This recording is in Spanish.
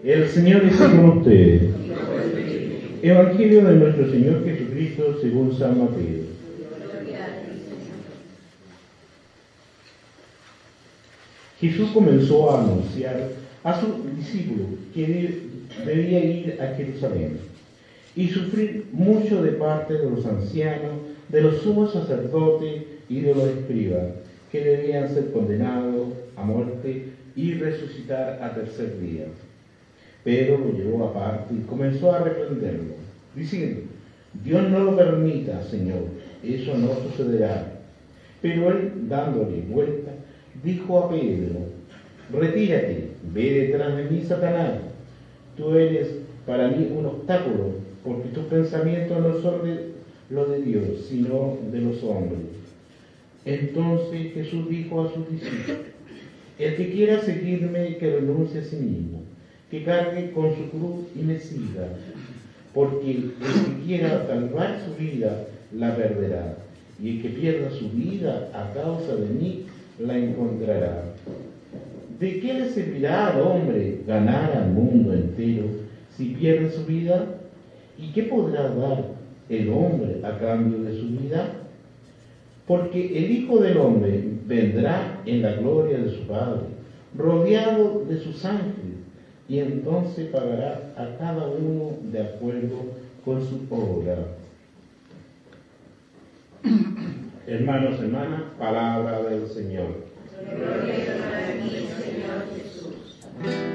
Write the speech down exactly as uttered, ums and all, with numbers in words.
El Señor esté con ustedes. Evangelio de nuestro Señor Jesucristo según San Mateo. Jesús comenzó a anunciar a sus discípulos que debía ir a Jerusalén y sufrir mucho de parte de los ancianos, de los sumos sacerdotes y de los escribas, que debían ser condenados a muerte y resucitar a tercer día. Pedro lo llevó aparte y comenzó a reprenderlo, diciendo: Dios no lo permita, Señor, eso no sucederá. Pero él, dándole vuelta, dijo a Pedro: retírate, ve detrás de mí, Satanás. Tú eres para mí un obstáculo, porque tus pensamientos no son de los de Dios, sino de los hombres. Entonces Jesús dijo a sus discípulos: el que quiera seguirme, que renuncie a sí mismo, que cargue con su cruz y me siga, porque el que quiera salvar su vida, la perderá, y el que pierda su vida a causa de mí, la encontrará. ¿De qué le servirá al hombre ganar al mundo entero si pierde su vida? ¿Y qué podrá dar el hombre a cambio de su vida? Porque el Hijo del Hombre vendrá en la gloria de su Padre, rodeado de sus ángeles, y entonces pagará a cada uno de acuerdo con su obra. Hermanos, hermanas, palabra del Señor. Gloria a ti, Señor Jesús.